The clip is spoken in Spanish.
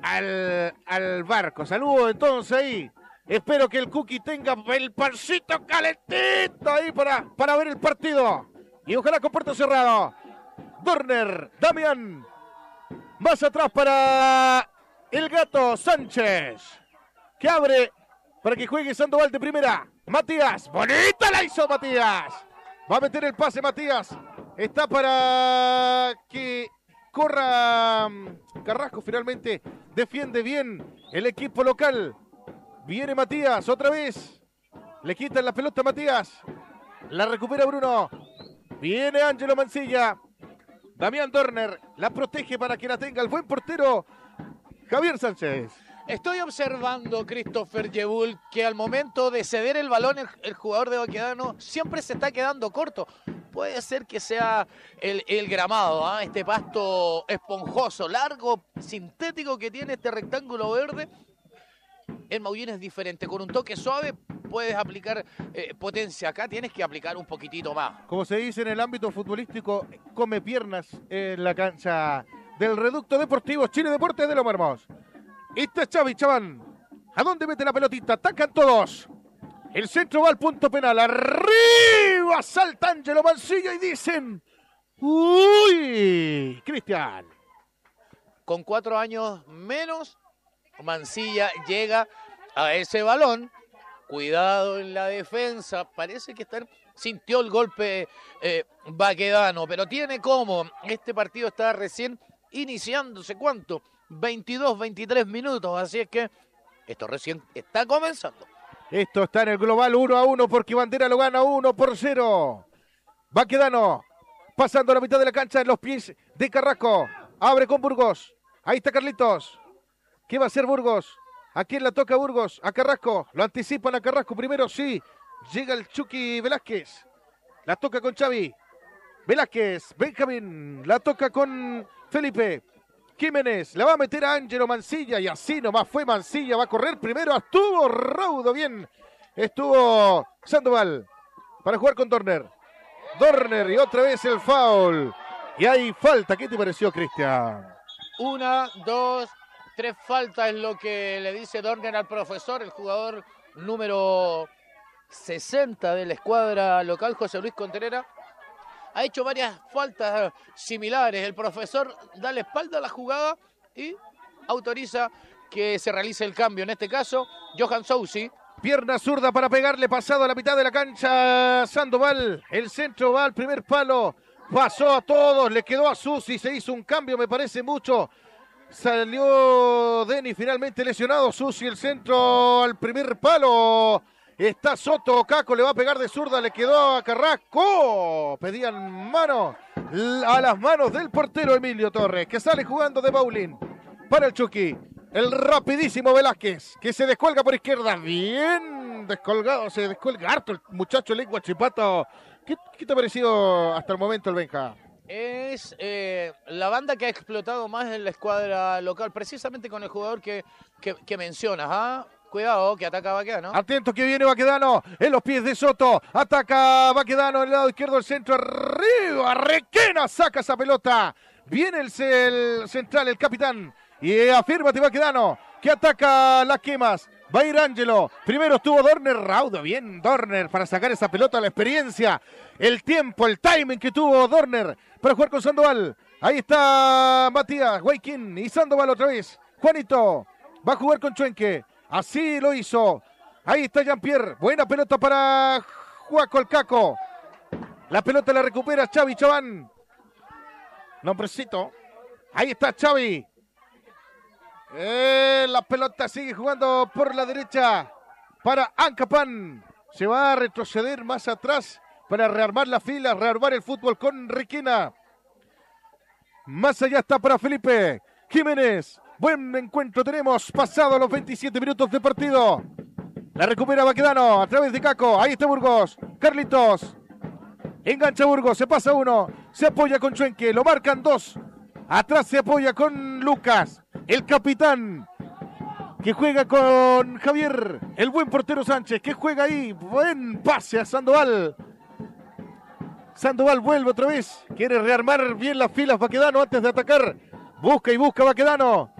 al barco. Saludos entonces ahí. Espero que el Cookie tenga el pancito calentito ahí para ver el partido. Y ojalá con puerto cerrado. Dorner, Damián. Más atrás para el Gato Sánchez, que abre para que juegue Sandoval de primera. Matías, bonita la hizo Matías. Va a meter el pase Matías. Está para que corra Carrasco, finalmente defiende bien el equipo local. Viene Matías, otra vez. Le quitan la pelota a Matías. La recupera Bruno. Viene Ángelo Mancilla. Damián Dorner la protege para que la tenga el buen portero Javier Sánchez. Estoy observando, Christopher Yebul, que al momento de ceder el balón el jugador de Baquedano siempre se está quedando corto. Puede ser que sea el gramado, este pasto esponjoso, largo, sintético que tiene este rectángulo verde. El Maullín es diferente, con un toque suave puedes aplicar potencia. Acá tienes que aplicar un poquitito más. Como se dice en el ámbito futbolístico, come piernas en la cancha del Reducto Deportivo Chile Deportes de Lomo Hermoso. Este es Xavi Chaván. ¿A dónde mete la pelotita? Atacan todos. El centro va al punto penal. Arriba salta Ángelo Mancilla y dicen: ¡uy! Cristian. Con 4 años menos, Mancilla llega a ese balón. Cuidado en la defensa. Parece que sintió el golpe Baquedano, pero tiene como. Este partido está recién iniciándose. ¿Cuánto? 22, 23 minutos. Así es que esto recién está comenzando. Esto está en el global 1-1 porque Bandera lo gana 1-0. Baquedano pasando a la mitad de la cancha en los pies de Carrasco. Abre con Burgos. Ahí está Carlitos. ¿Qué va a hacer Burgos? ¿A quién la toca Burgos? A Carrasco. Lo anticipan a Carrasco primero, sí. Llega el Chucky Velázquez. La toca con Xavi. Velázquez, Benjamín. La toca con Felipe. Jiménez. La va a meter a Ángelo Mancilla. Y así nomás fue Mancilla. Va a correr primero. Estuvo raudo bien. Estuvo Sandoval para jugar con Dorner. Dorner y otra vez el foul. Y hay falta. ¿Qué te pareció, Cristian? 1, 2, 3 faltas es lo que le dice Dorner al profesor, el jugador número 60 de la escuadra local, José Luis Contreras. Ha hecho varias faltas similares. El profesor da la espalda a la jugada y autoriza que se realice el cambio. En este caso, Johan Sousi. Pierna zurda para pegarle, pasado a la mitad de la cancha Sandoval. El centro va al primer palo. Pasó a todos, le quedó a Susi, se hizo un cambio, me parece mucho. Salió Denny finalmente lesionado. Susi, el centro al primer palo. Está Soto, Caco le va a pegar de zurda, le quedó a Carrasco. Pedían mano a las manos del portero Emilio Torres, que sale jugando de Paulín. Para el Chucky, el rapidísimo Velázquez, que se descuelga por izquierda. Bien descolgado, se descuelga harto el muchacho Lengua Chipato. ¿Qué te ha parecido hasta el momento el Benja? Es la banda que ha explotado más en la escuadra local, precisamente con el jugador que mencionas, Cuidado, que ataca Baquedano. Atento que viene Baquedano en los pies de Soto. Ataca Baquedano en el lado izquierdo del centro. Arriba, Requena saca esa pelota. Viene el central, el capitán. Y afírmate Baquedano, que ataca las quemas. Va a ir Ángelo. Primero estuvo Dorner. Raudo, bien Dorner para sacar esa pelota. La experiencia, el tiempo, el timing que tuvo Dorner para jugar con Sandoval. Ahí está Matías, Guayquín y Sandoval otra vez. Juanito va a jugar con Chuenque. Así lo hizo. Ahí está Jean-Pierre. Buena pelota para Juaco el Caco. La pelota la recupera Xavi Chaván. Nombrecito. Ahí está Xavi. La pelota sigue jugando por la derecha para Ancapan. Se va a retroceder más atrás para rearmar la fila, rearmar el fútbol con Requena. Más allá está para Felipe Jiménez. Buen encuentro tenemos, pasado los 27 minutos de partido. La recupera Baquedano a través de Caco. Ahí está Burgos. Carlitos. Engancha Burgos, se pasa uno. Se apoya con Chuenque, lo marcan dos. Atrás se apoya con Lucas, el capitán, que juega con Javier. El buen portero Sánchez, que juega ahí. Buen pase a Sandoval. Sandoval vuelve otra vez. Quiere rearmar bien las filas Baquedano antes de atacar. Busca y busca Baquedano.